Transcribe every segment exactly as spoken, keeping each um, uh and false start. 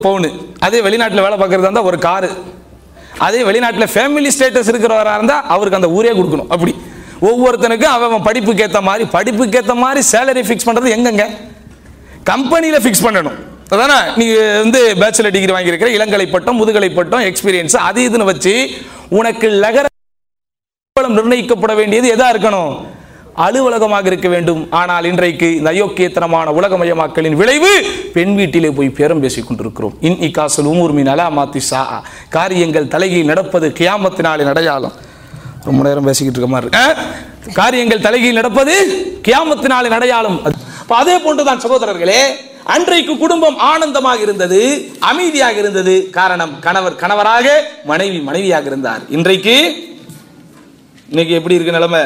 பவுனு. அதே வெளிநாட்டில் வேலை பார்க்கறதா இருந்தால் ஒரு காரு. அதே வெளிநாட்டில் ஃபேமிலி ஸ்டேட்டஸ் இருக்கிறவராக இருந்தால் அவருக்கு அந்த ஊரே கொடுக்கணும். அப்படி ஒவ்வொருத்தனுக்கும் அவன் படிப்புக்கு ஏற்ற மாதிரி படிப்புக்கு ஏற்ற மாதிரி சேலரி ஃபிக்ஸ் பண்ணுறது எங்கெங்க? கம்பெனியில் ஃபிக்ஸ் பண்ணணும். அதானே நீ வந்து பேச்சுலர் டிகிரி வாங்கியிருக்கிற, இளங்கலை பட்டம், முதுகலை பட்டம், எக்ஸ்பீரியன்ஸ் அது இதுன்னு வச்சு உனக்கு லகர நிர்ணயிக்கப்பட வேண்டியது எதா இருக்கணும்? அலுவலகமாக இருக்க வேண்டும். ஆனால் இன்றைக்கு இந்த அயோக்கியத்தனமான உலகமயமாக்கலின் விளைவு பெண் வீட்டிலே போய் பேரம் பேசிக் கொண்டிருக்கிறோம். இன் இகாசல் உமூர் மின் அலாமாத்தி சா, காரியங்கள் தலைகீழ் நடப்பது கியாமத்தினாலின் அடையாளம். ரொம்ப நேரம் பேசிக்கிட்டு இருக்க மாதிரி இருக்கு. காரியங்கள் தலைகீழ் நடப்பது கியாமத்தினாலின் அடையாளம். அதே போன்றுதான் சகோதரர்களே, அன்றைக்கு குடும்பம் ஆனந்தமாக இருந்தது, அமைதியாக இருந்தது. காரணம், கணவர் கணவராக, மனைவி மனைவியாக இருந்தார். இன்றைக்கு இன்னைக்கு எப்படி இருக்கு நிலைமை?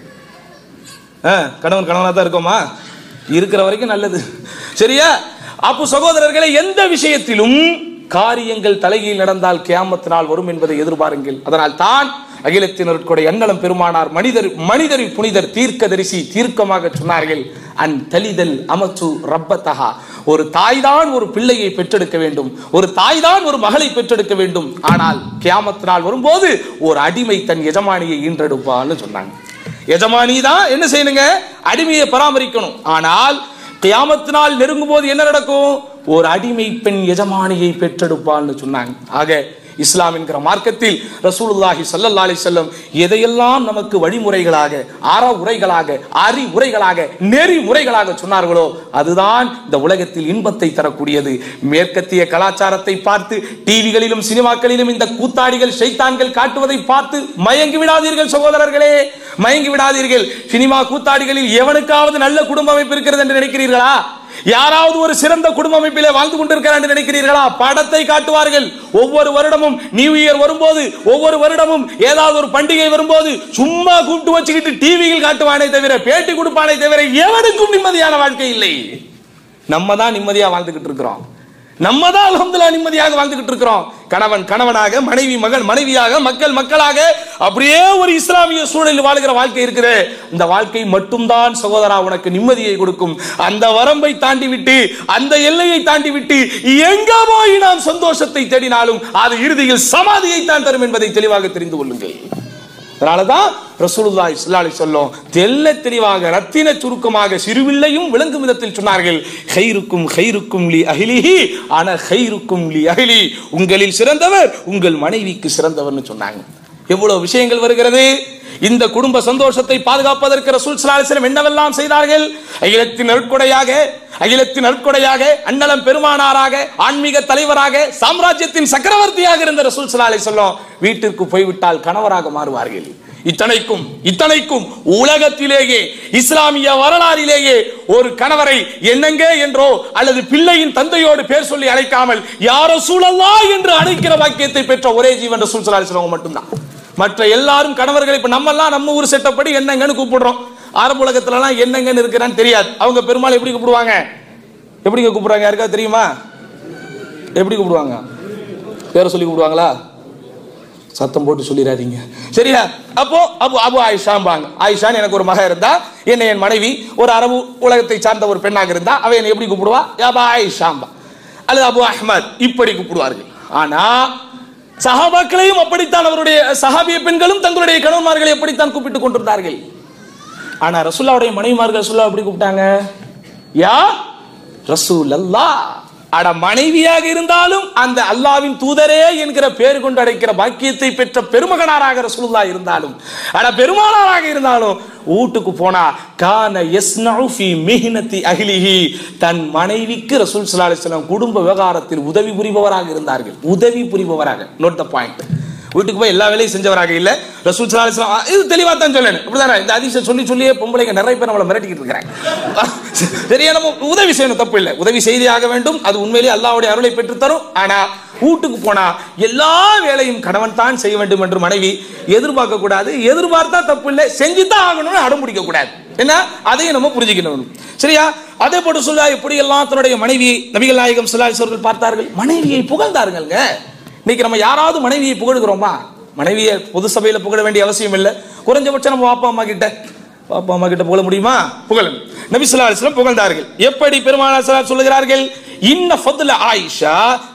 கணவன் கணவனா தான் இருக்கோமா? இருக்கிற வரைக்கும் நல்லது, சரியா? அப்போ சகோதரர்களை, எந்த விஷயத்திலும் காரியங்கள் தலைகீழ் நடந்தால் கியாமத் நாள் வரும் என்பதை எதிர்பாருங்கள். அதனால் தான் அகிலத்தினருடைய அன்னலம் பெருமானார் மனிதர் மனிதரின் புனிதர் தீர்க்கதரிசி தீர்க்கமாக சொன்னார்கள், அன் தலிதல் அமத்து ரப்பத்தஹா, ஒரு தாய்தான் ஒரு பிள்ளையை பெற்றெடுக்க வேண்டும், ஒரு தாய்தான் ஒரு மகளை பெற்றெடுக்க வேண்டும். ஆனால் கியாமத் நாள் வரும்போது ஒரு அடிமை தன் எஜமானியை ஈன்றெடுப்பான்னு சொன்னாங்க. எஜமானி தான் என்ன செய்யணுங்க? அடிமையை பராமரிக்கணும். ஆனால் கியாமத் நாள் நெருங்கும் போது என்ன நடக்கும்? ஒரு அடிமை பெண் எஜமானியை பெற்றெடுப்பான்னு சொன்னாங்க. ஆக இஸ்லாம் என்கிற மார்க்கத்தில் ரசூலுல்லாஹி ஸல்லல்லாஹு அலைஹி வஸல்லம் எதையெல்லாம் நமக்கு வழிமுறைகளாக, அற உரைகளாக, அறிவுரைகளாக, நெறிமுறைகளாக சொன்னார்களோ அதுதான் இந்த உலகத்தில் இன்பத்தை தரக்கூடியது. மேற்கத்திய கலாச்சாரத்தை பார்த்து டிவிகளிலும் சினிமாக்களிலும் இந்த கூத்தாடிகள் ஷைத்தான்கள் காட்டுவதை பார்த்து மயங்கி விடாதீர்கள் சகோதரர்களே, மயங்கி விடாதீர்கள். சினிமா கூத்தாடிகளில் எவனுக்காவது நல்ல குடும்ப அமைப்பு இருக்கிறது என்று நினைக்கிறீர்களா? யாராவது ஒரு சிறந்த குடும்ப அமைப்பிலே வாழ்ந்து கொண்டிருக்கிறார் என்று நினைக்கிறீர்களா? படத்தை காட்டுவார்கள். ஒவ்வொரு வருடமும் நியூ இயர் வரும்போது, ஒவ்வொரு வருடமும் ஏதாவது ஒரு பண்டிகை வரும்போது சும்மா கூப்பிட்டு வச்சுக்கிட்டு டிவியில் காட்டுவானே தவிர, பேட்டி கொடுப்பானே தவிர எவனுக்கும் நிம்மதியான வாழ்க்கை இல்லை. நம்ம தான் நிம்மதியா வாழ்ந்துகிட்டு இருக்கிறோம். நம்ம தான் அல்ஹம்துலில்லாஹ் நிம்மதியாக வாழ்ந்துகிட்டு இருக்கிறோம். கணவன் கணவனாக, மனைவி மகன் மனைவியாக, மக்கள் மக்களாக, அப்படியே ஒரு இஸ்லாமிய சூழலில் வாழ்கிற வாழ்க்கை இருக்குது. இந்த வாழ்க்கை மட்டும்தான் சகோதரா உனக்கு நிம்மதியை கொடுக்கும். அந்த வரம்பை தாண்டி விட்டு, அந்த எல்லையை தாண்டி விட்டு எங்க போய் நாம் சந்தோஷத்தை தேடினாலும் அது இறுதியில் சமாதியை தான் தரும் என்பதை தெளிவாக தெரிந்து கொள்ளுங்கள். அதனாலதான் ரசூலுல்லாஹி ஸல்லல்லாஹு அலைஹி வஸல்லம் தெல்ல தெளிவாக ரத்தின சுருக்கமாக சிறுவில்லையும் விளங்கும் விதத்தில் சொன்னார்கள், கைருக்கும் கைருக்கும் லி அஹ்லிஹி அன கைருக்கும் லி அஹ்லி, உங்களில் சிறந்தவர் உங்கள் மனைவிக்கு சிறந்தவர்னு சொன்னாங்க. எவ்வளவு விஷயங்கள் வருகிறது. இந்த குடும்ப சந்தோஷத்தை பாதுகாப்பதற்கு ரசூல் ஸல்லல்லாஹு அலைஹி வஸல்லம் என்னவெல்லாம் செய்தார்கள்? அகிலத்தின் நற்கொடையாக, அகிலத்தின் நற்கொடையாக, அன்னலம் பெருமானாராக, ஆன்மீக தலைவராக, சாம்ராஜ்யத்தின் சக்கரவர்த்தியாக இருந்த ரசூல் ஸல்லல்லாஹு அலைஹி வஸல்லம் வீட்டிற்கு போய்விட்டால் கணவராக மாறுவார்கள். இத்தனைக்கும் இத்தனைக்கும் உலகத்திலேயே இஸ்லாமிய வரலாறிலேயே ஒரு கணவரை என்னங்க என்றோ அல்லது பிள்ளையின் தந்தையோடு பேர் சொல்லி அழைக்காமல் யா ரசூலல்லாஹ் என்று அழைக்கிற வாக்கியத்தை பெற்ற ஒரே ஜீவன் ரசூல் ஸல்லல்லாஹு அலைஹி வஸல்லம் மட்டும்தான். மற்ற எல்லாரும் கணவர்களை, இப்ப நம்ம எல்லாம் நம்ம ஊர் செட்டப்படி என்னங்கன்னு கூப்பிடுறோம். அரபு உலகத்துல எல்லாம் என்னங்கன்னு இருக்கிறான்னு தெரியாது. அவங்க பெருமாள் எப்படி கூப்பிடுவாங்க? எப்படிங்க கூப்பிடுறாங்க? யாருக்காவது தெரியுமா? எப்படி கூப்பிடுவாங்க? பேரை சொல்லி கூப்பிடுவாங்களா? சத்தம் போட்டு சொல்லிடாதீங்க, சரியா? அப்போ அபு அபு ஆயிஷாம்பாங்க. ஆயிஷான்னு எனக்கு ஒரு மக இருந்தா, என்ன என் மனைவி ஒரு அரபு உலகத்தை சார்ந்த ஒரு பெண்ணாக இருந்தா அவ என்ன எப்படி கூப்பிடுவா? அபு ஆயிஷாம்பா அல்லது அபு அஹ்மத் இப்படி கூப்பிடுவார்கள். ஆனா சஹாபாக்களையும் அப்படித்தான், அவருடைய சஹாபிய பெண்களும் தங்களுடைய கணவன்மார்களை எப்படித்தான் கூப்பிட்டுக் கொண்டிருந்தார்கள். ஆனா ரசூலுல்லாஹ்வுடைய மனைவிமார்கள் ரசூலுல்லாஹ் எப்படி கூப்பிட்டாங்க? யா ரசூலல்லாஹ். அட மனைவியாக இருந்தாலும் அந்த அல்லாஹ்வின் தூதரே என்கிற பேர் கொண்டு அழைக்கிற பாக்கியத்தை பெற்ற பெருமகனாராக ரசூலுல்லாஹ் இருந்தாலும், அட பெருமானாராக இருந்தாலும் வீட்டுக்கு போனா கான யஸ்னஉ ஃபீ மிஹ்னதி அஹ்லிஹி, தன் மனைவிக்கு ரசூல் ஸல்லல்லாஹு அலைஹி வஸல்லம் குடும்ப விவகாரத்தில் உதவி புரிபவராக இருந்தார்கள். உதவி புரிபவராக, நோட் த பாயிண்ட். வீட்டுக்கு போய் எல்லா வேலையும் செஞ்சவராக இல்ல ரசூல் ஸல்லல்லாஹு அலைஹி வஸல்லம். இது தெளிவா தான் சொல்லணும், அப்படிதானே? இந்த ஹதீஸை சொல்லி சொல்லியே பொம்பளைங்க நிறைய பேர் நம்மளை மிரட்டிக்கிட்டு இருக்கிறாங்க. சரியா? நம்ம உதவி செய்யணும், தப்பு இல்லை, உதவி செய்தியாக வேண்டும், அது உண்மையிலேயே அல்லாஹ்வுடைய அருளை பெற்று தரும். ஆனா வீட்டுக்கு போனா எல்லா வேலையும் கணவன் தான் செய்ய வேண்டும் என்று மனைவி எதிர்பார்க்க கூடாது. எதிர்பார்த்தா தப்பு இல்லை, செஞ்சுதான் ஆகணும்னு அடம் பிடிக்க கூடாது. என்ன, அதையும் நம்ம புரிஞ்சுக்கணும், சரியா? அதே போட்டு சொல்ல எப்படி எல்லாம் தன்னுடைய மனைவியை நபிகள் நாயகம் ஸல்லல்லாஹு அலைஹி வஸல்லம் பார்த்தார்கள், மனைவியை புகழ்ந்தாருங்க. இன்னைக்கு நம்ம யாராவது மனைவியை புகழுகிறோமா? மனைவியை பொது சபையில புகழ வேண்டிய அவசியம் இல்லை. குறைஞ்சபட்சம் நம்ம பாப்பா அம்மா கிட்ட பாப்பா அம்மா கிட்ட புகழ முடியுமா? புகழும். நபி ஸல்லல்லாஹு அலைஹி வஸல்லம் புகழ்ந்தார்கள். எப்படி பெருமானார் ஸல்லல்லாஹு அலைஹி வஸல்லம் சொல்லுகிறார்கள்? இன்ன ஃபضل ஆயிஷா